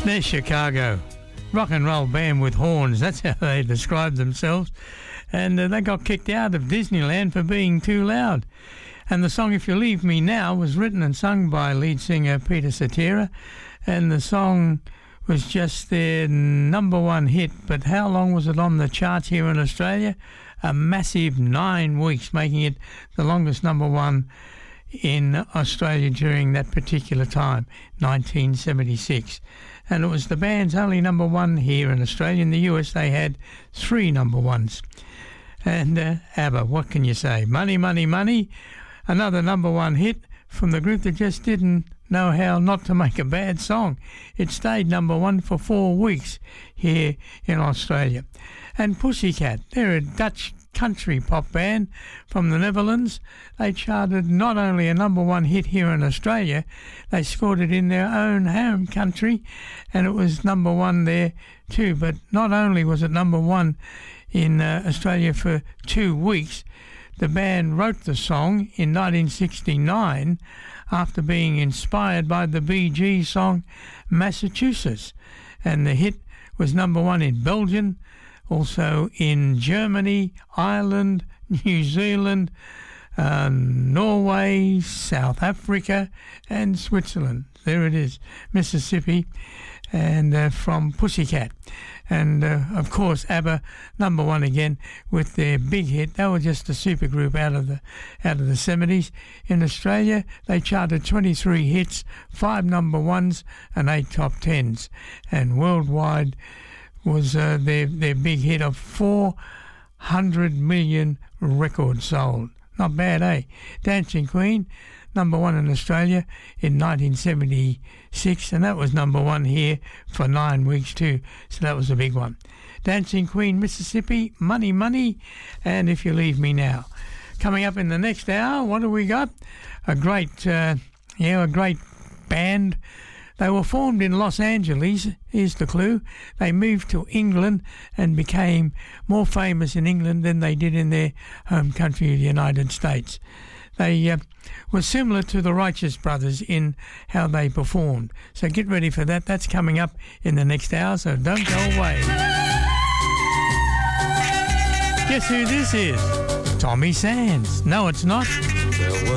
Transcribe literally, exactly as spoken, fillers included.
They're Chicago. Rock and roll band with horns. That's how they describe themselves. And uh, they got kicked out of Disneyland for being too loud. And the song If You Leave Me Now was written and sung by lead singer Peter Cetera. And the song was just their number one hit. But how long was it on the charts here in Australia? A massive nine weeks, making it the longest number one in Australia during that particular time, nineteen seventy-six. And it was the band's only number one here in Australia. In the U S, they had three number ones. And uh, ABBA, what can you say? Money, Money, Money, another number one hit from the group that just didn't know how not to make a bad song. It stayed number one for four weeks here in Australia. And Pussycat, they're a Dutch country pop band from the Netherlands. They charted not only a number one hit here in Australia, they scored it in their own home country, and it was number one there too. But not only was it number one in uh, Australia for two weeks, the band wrote the song in nineteen sixty-nine after being inspired by the Bee Gees song Massachusetts, and the hit was number one in Belgium, also in Germany, Ireland, New Zealand, uh, Norway, South Africa, and Switzerland. There it is, Mississippi, and uh, from Pussycat. And, uh, of course, ABBA, number one again with their big hit. They were just a super group out of the out of the seventies. In Australia, they charted twenty-three hits, five number ones, and eight top tens. And worldwide was uh, their, their big hit of four hundred million records sold. Not bad, eh? Dancing Queen, number one in Australia in nineteen seventy-six, and that was number one here for nine weeks too, so that was a big one. Dancing Queen, Mississippi, Money, Money, and If You Leave Me Now. Coming up in the next hour, what do we got? A great, uh, yeah, a great band. They were formed in Los Angeles, here's the clue. They moved to England and became more famous in England than they did in their home country of the United States. They uh, were similar to the Righteous Brothers in how they performed. So get ready for that. That's coming up in the next hour, so don't go away. Guess who this is? Tommy Sands. No, it's not.